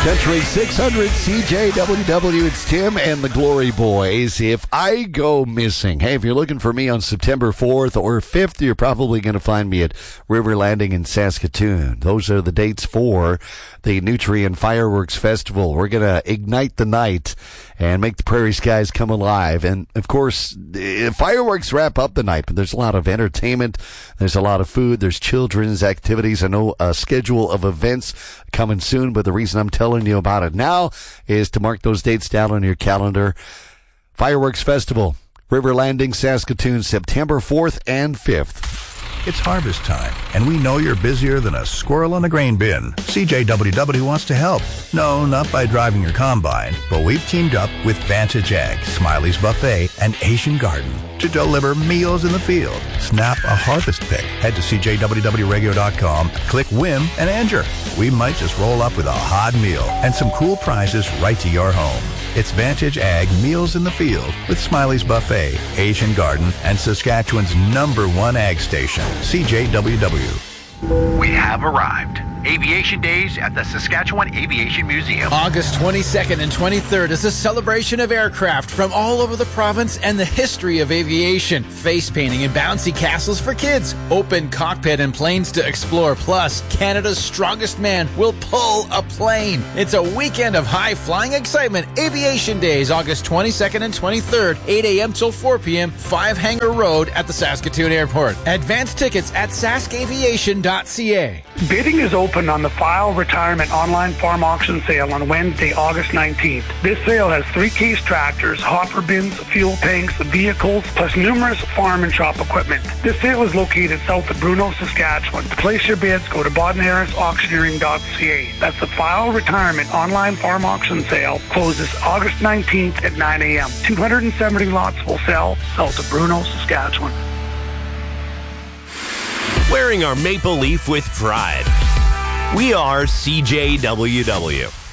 Country 600 CJWW, it's Tim and the Glory Boys. If I go missing, hey, if you're looking for me on September 4th or 5th, you're probably going to find me at River Landing in Saskatoon. Those are the dates for the Nutrien Fireworks Festival. We're going to ignite the night and make the prairie skies come alive. And, of course, fireworks wrap up the night, but there's a lot of entertainment. There's a lot of food. There's children's activities. I know a schedule of events coming soon, but the reason I'm telling you about it now is to mark those dates down on your calendar. Fireworks Festival, River Landing, Saskatoon, September 4th and 5th. It's harvest time, and we know you're busier than a squirrel in a grain bin. CJWW wants to help. No, not by driving your combine, but we've teamed up with Vantage Ag, Smiley's Buffet, and Asian Garden to deliver meals in the field. Snap a harvest pick. Head to CJWWRadio.com, click Win, and enter. We might just roll up with a hot meal and some cool prizes right to your home. It's Vantage Ag Meals in the Field with Smiley's Buffet, Asian Garden, and Saskatchewan's #1 ag station, CJWW. We have arrived. Aviation Days at the Saskatchewan Aviation Museum. August 22nd and 23rd is a celebration of aircraft from all over the province and the history of aviation. Face painting and bouncy castles for kids. Open cockpit and planes to explore. Plus, Canada's strongest man will pull a plane. It's a weekend of high-flying excitement. Aviation Days, August 22nd and 23rd, 8 a.m. till 4 p.m., 5 Hangar Road at the Saskatoon Airport. Advance tickets at saskaviation.ca. Bidding is open on the File Retirement Online Farm Auction Sale on Wednesday, August 19th. This sale has 3 case tractors, hopper bins, fuel tanks, vehicles, plus numerous farm and shop equipment. This sale is located south of Bruno, Saskatchewan. To place your bids, go to BoddenHarrisAuctioneering.ca. That's the File Retirement Online Farm Auction Sale. Closes August 19th at 9 a.m. 270 lots will sell south of Bruno, Saskatchewan. Wearing our maple leaf with pride. We are CJWW.